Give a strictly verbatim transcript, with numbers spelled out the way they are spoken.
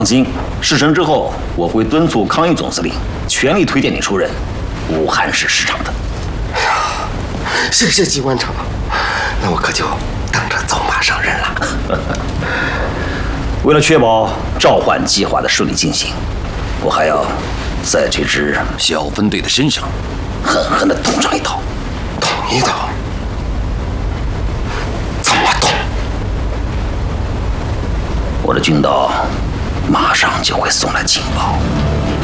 放心，事成之后，我会敦促康裕总司令全力推荐你出任武汉市市长的。 哎呀，谢谢机关长，那我可就等着走马上任了。 为了确保召唤计划的顺利进行，我还要在这支小分队的身上狠狠地捅上一刀。 捅一刀？怎么捅？ 我的军导马上就会送来情报。